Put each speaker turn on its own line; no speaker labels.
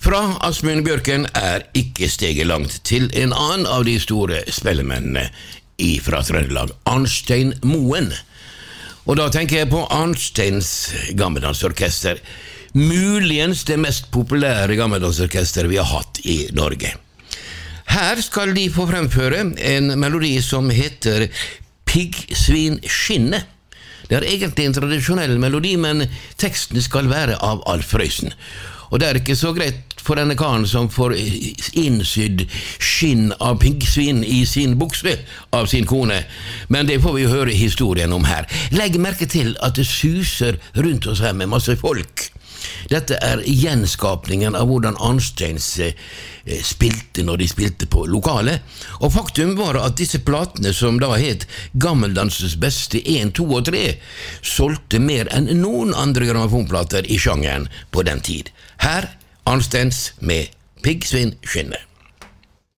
Fra Asmund Bjørken ikke steget langt til en annen av de store spellemennene fra Trøndelag, Arnstein Moen. Og da tenker jeg på Arnsteins gammeldansorkester, muligens det mest populære gammeldansorkester vi har hatt i Norge. Her skal de få fremføre en melodi som heter Piggsvin skinne. Det egentlig en tradisjonell melodi, men teksten skal være av Alf Prøysen. Og det ikke så greit for denne karen som får innsydd skinn av piggsvin i sin bukse av sin kone, men det får vi høre historien om her. Legg merke til at det suser rundt oss her med masse folk. Dette gjenskapningen av hvordan Arnsteins spilte når de spilte på lokale, og faktum var at disse platene som da het Gammeldansens beste 1, 2 og 3 solgte mer enn noen andre grammofonplater i sjangeren på den tid. Her Arnsteins med Piggsvin skinne.